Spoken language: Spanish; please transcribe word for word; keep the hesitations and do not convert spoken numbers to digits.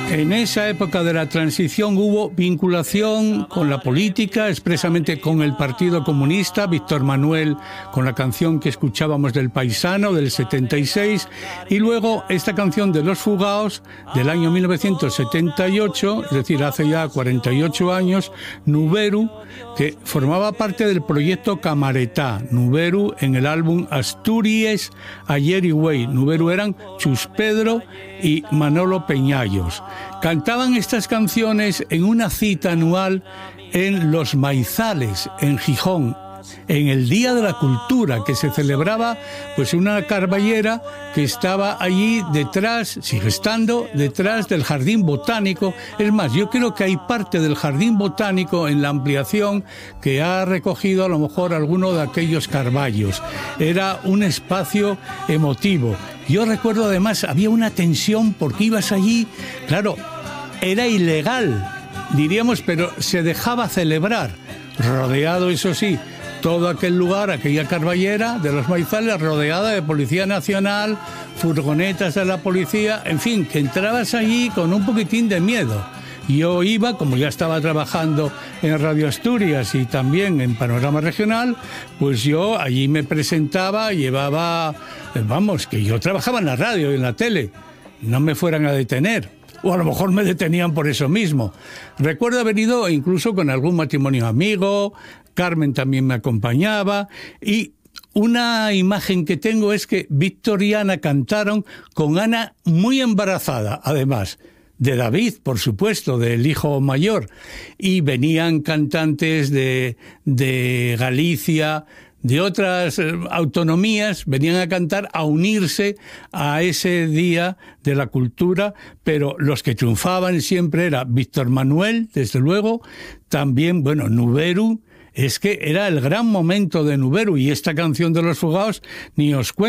En esa época de la transición hubo vinculación con la política, expresamente con el Partido Comunista, Víctor Manuel con la canción que escuchábamos del Paisano del setenta y seis, y luego esta canción de Los Fugaos del año mil novecientos setenta y ocho, es decir, hace ya cuarenta y ocho años, Nuberu, que formaba parte del proyecto Camaretá, Nuberu en el álbum Asturias, Ayer y Güey. Nuberu eran Chus Pedro y Manolo Peñallos. Cantaban estas canciones en una cita anual en Los Maizales, en Gijón, en el Día de la Cultura, que se celebraba pues en una carballera que estaba allí detrás, sigue estando, detrás del Jardín Botánico. Es más, yo creo que hay parte del Jardín Botánico en la ampliación que ha recogido a lo mejor alguno de aquellos carballos. Era un espacio emotivo. Yo recuerdo además, había una tensión porque ibas allí, claro, era ilegal, diríamos, pero se dejaba celebrar, rodeado, eso sí, todo aquel lugar, aquella carballera de Los Maizales, rodeada de Policía Nacional, furgonetas de la policía, en fin, que entrabas allí con un poquitín de miedo. Yo iba, como ya estaba trabajando en Radio Asturias y también en Panorama Regional, pues yo allí me presentaba, llevaba, vamos, que yo trabajaba en la radio y en la tele, no me fueran a detener. O a lo mejor me detenían por eso mismo. Recuerdo haber ido incluso con algún matrimonio amigo, Carmen también me acompañaba, y una imagen que tengo es que Víctor y Ana cantaron con Ana muy embarazada, además, de David, por supuesto, del hijo mayor, y venían cantantes de, de Galicia, de otras autonomías, venían a cantar, a unirse a ese Día de la Cultura, pero los que triunfaban siempre era Víctor Manuel, desde luego, también, bueno, Nuberu, es que era el gran momento de Nuberu, y esta canción de Los Fugaos, ni os cuento.